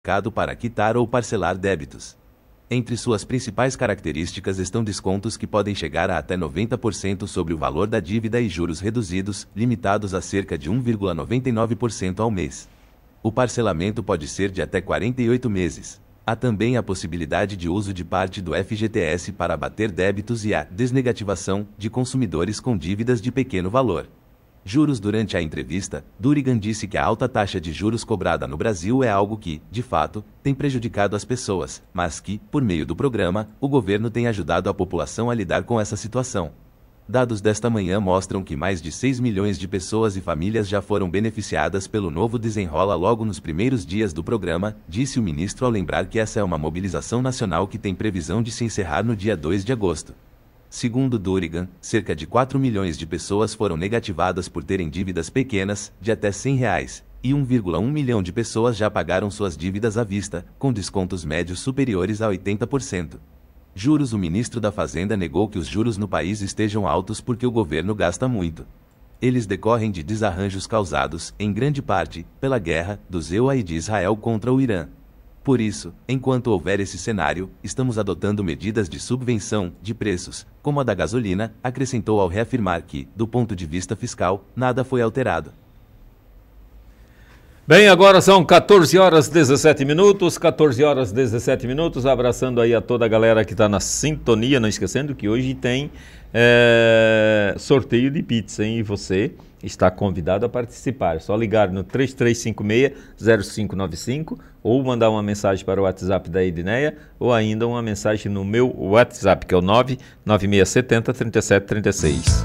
para quitar ou parcelar débitos. Entre suas principais características estão descontos que podem chegar a até 90% sobre o valor da dívida e juros reduzidos, limitados a cerca de 1,99% ao mês. O parcelamento pode ser de até 48 meses. Há também a possibilidade de uso de parte do FGTS para abater débitos e a desnegativação de consumidores com dívidas de pequeno valor. Juros. Durante a entrevista, Durigan disse que a alta taxa de juros cobrada no Brasil é algo que, de fato, tem prejudicado as pessoas, mas que, por meio do programa, o governo tem ajudado a população a lidar com essa situação. Dados desta manhã mostram que mais de 6 milhões de pessoas e famílias já foram beneficiadas pelo novo Desenrola logo nos primeiros dias do programa, disse o ministro ao lembrar que essa é uma mobilização nacional que tem previsão de se encerrar no dia 2 de agosto. Segundo Durigan, cerca de 4 milhões de pessoas foram negativadas por terem dívidas pequenas, de até R$100, e 1,1 milhão de pessoas já pagaram suas dívidas à vista, com descontos médios superiores a 80%. Juros. O ministro da Fazenda negou que os juros no país estejam altos porque o governo gasta muito. Eles decorrem de desarranjos causados, em grande parte, pela guerra dos EUA e de Israel contra o Irã. Por isso, enquanto houver esse cenário, estamos adotando medidas de subvenção de preços, como a da gasolina, acrescentou ao reafirmar que, do ponto de vista fiscal, nada foi alterado. Bem, agora são 14 horas 17 minutos, 14 horas 17 minutos, abraçando aí a toda a galera que está na sintonia, não esquecendo que hoje tem sorteio de pizza, hein? E você está convidado a participar. É só ligar no 3356-0595 ou mandar uma mensagem para o WhatsApp da Edneia ou ainda uma mensagem no meu WhatsApp, que é o 99670-3736.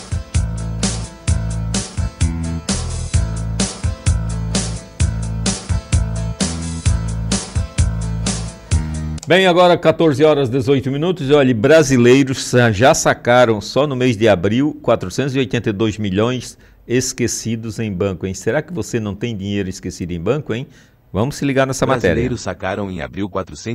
Bem, agora 14 horas 18 minutos, olha, brasileiros já sacaram só no mês de abril 482 milhões esquecidos em banco, hein? Será que você não tem dinheiro esquecido em banco, hein? Vamos se ligar nessa matéria. Brasileiros sacaram em abril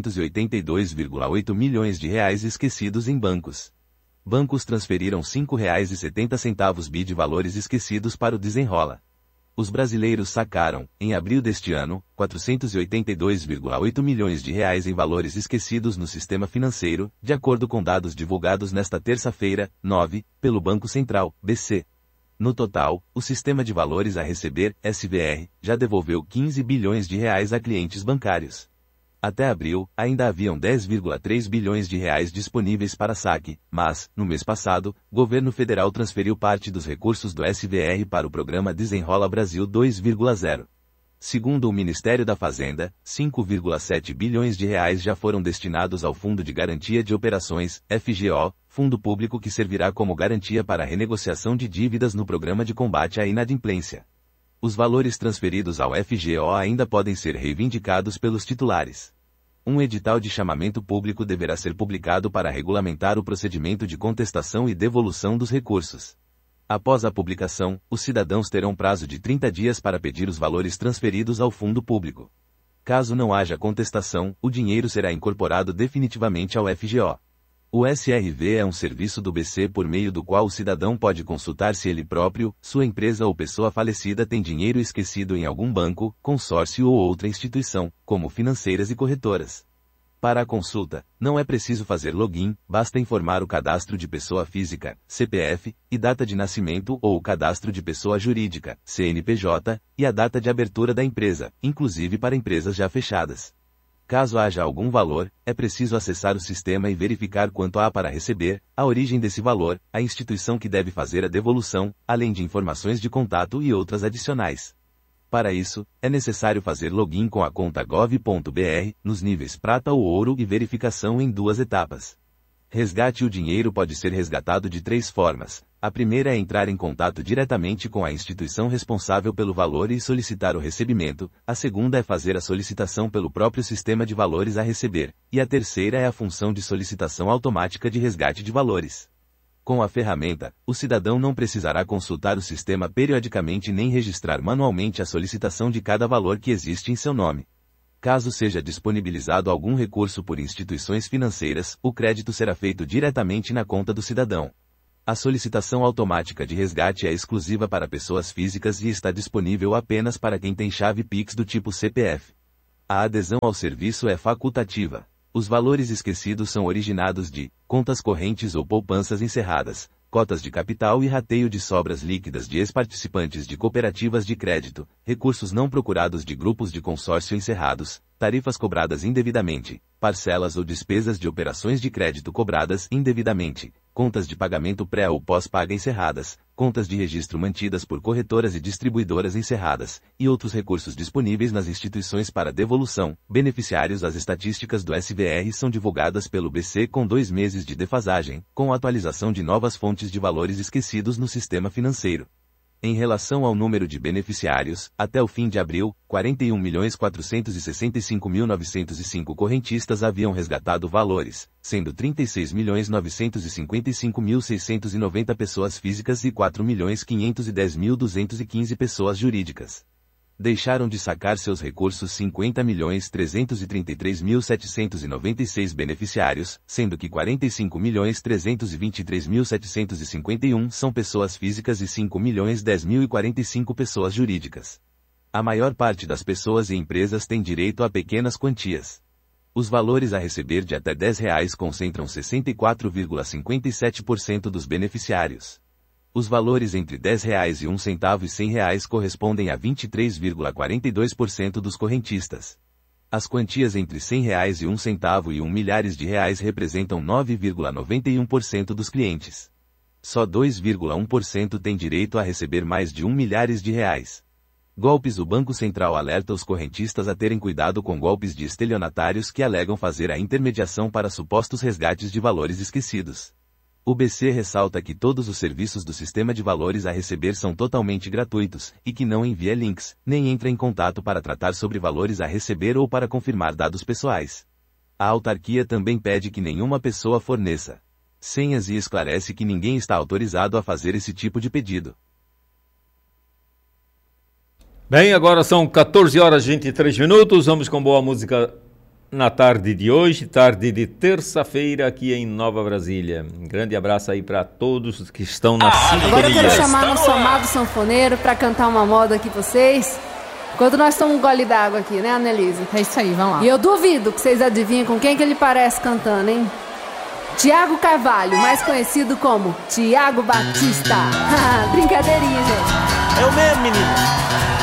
482,8 milhões de reais esquecidos em bancos. Bancos transferiram R$ 5,70 bi de valores esquecidos para o Desenrola. Os brasileiros sacaram, em abril deste ano, 482,8 milhões de reais em valores esquecidos no sistema financeiro, de acordo com dados divulgados nesta terça-feira, 9, pelo Banco Central, BC. No total, o Sistema de Valores a Receber, SVR, já devolveu 15 bilhões de reais a clientes bancários. Até abril, ainda haviam 10,3 bilhões de reais disponíveis para saque, mas, no mês passado, o governo federal transferiu parte dos recursos do SVR para o programa Desenrola Brasil 2.0. Segundo o Ministério da Fazenda, 5,7 bilhões de reais já foram destinados ao Fundo de Garantia de Operações, FGO, fundo público que servirá como garantia para a renegociação de dívidas no programa de combate à inadimplência. Os valores transferidos ao FGO ainda podem ser reivindicados pelos titulares. Um edital de chamamento público deverá ser publicado para regulamentar o procedimento de contestação e devolução dos recursos. Após a publicação, os cidadãos terão prazo de 30 dias para pedir os valores transferidos ao fundo público. Caso não haja contestação, o dinheiro será incorporado definitivamente ao FGO. O SRV é um serviço do BC por meio do qual o cidadão pode consultar se ele próprio, sua empresa ou pessoa falecida tem dinheiro esquecido em algum banco, consórcio ou outra instituição, como financeiras e corretoras. Para a consulta, não é preciso fazer login, basta informar o cadastro de pessoa física, CPF, e data de nascimento ou o cadastro de pessoa jurídica, CNPJ, e a data de abertura da empresa, inclusive para empresas já fechadas. Caso haja algum valor, é preciso acessar o sistema e verificar quanto há para receber, a origem desse valor, a instituição que deve fazer a devolução, além de informações de contato e outras adicionais. Para isso, é necessário fazer login com a conta gov.br, nos níveis prata ou ouro e verificação em 2 etapas. Resgate. O dinheiro pode ser resgatado de 3 formas. A primeira é entrar em contato diretamente com a instituição responsável pelo valor e solicitar o recebimento. A segunda é fazer a solicitação pelo próprio sistema de valores a receber. E a terceira é a função de solicitação automática de resgate de valores. Com a ferramenta, o cidadão não precisará consultar o sistema periodicamente nem registrar manualmente a solicitação de cada valor que existe em seu nome. Caso seja disponibilizado algum recurso por instituições financeiras, o crédito será feito diretamente na conta do cidadão. A solicitação automática de resgate é exclusiva para pessoas físicas e está disponível apenas para quem tem chave Pix do tipo CPF. A adesão ao serviço é facultativa. Os valores esquecidos são originados de contas correntes ou poupanças encerradas, cotas de capital e rateio de sobras líquidas de ex-participantes de cooperativas de crédito, recursos não procurados de grupos de consórcio encerrados, tarifas cobradas indevidamente, parcelas ou despesas de operações de crédito cobradas indevidamente, contas de pagamento pré ou pós-paga encerradas, contas de registro mantidas por corretoras e distribuidoras encerradas, e outros recursos disponíveis nas instituições para devolução. Beneficiários. As estatísticas do SVR são divulgadas pelo BC com 2 meses de defasagem, com atualização de novas fontes de valores esquecidos no sistema financeiro. Em relação ao número de beneficiários, até o fim de abril, 41.465.905 correntistas haviam resgatado valores, sendo 36.955.690 pessoas físicas e 4.510.215 pessoas jurídicas. Deixaram de sacar seus recursos 50.333.796 beneficiários, sendo que 45.323.751 são pessoas físicas e 5.010.045 pessoas jurídicas. A maior parte das pessoas e empresas tem direito a pequenas quantias. Os valores a receber de até R$10 concentram 64,57% dos beneficiários. Os valores entre R$10 e R$1 e R$100 correspondem a 23,42% dos correntistas. As quantias entre R$100 e R$1 e R$1 milhares representam 9,91% dos clientes. Só 2,1% tem direito a receber mais de R$1 milhares. Golpes. O Banco Central alerta os correntistas a terem cuidado com golpes de estelionatários que alegam fazer a intermediação para supostos resgates de valores esquecidos. O BC ressalta que todos os serviços do sistema de valores a receber são totalmente gratuitos, e que não envia links, nem entra em contato para tratar sobre valores a receber ou para confirmar dados pessoais. A autarquia também pede que nenhuma pessoa forneça senhas e esclarece que ninguém está autorizado a fazer esse tipo de pedido. Bem, agora são 14h23, vamos com boa música na tarde de hoje, tarde de terça-feira aqui em Nova Brasília. Um grande abraço aí para todos que estão na sintonia. Agora eu quero chamar nosso amado sanfoneiro para cantar uma moda aqui pra vocês. Enquanto nós tomamos um gole d'água aqui, né, Annelise? É isso aí, vamos lá. E eu duvido que vocês adivinhem com quem que ele parece cantando, hein? Tiago Carvalho, mais conhecido como Tiago Batista. Brincadeirinha, gente. É o mesmo, menino.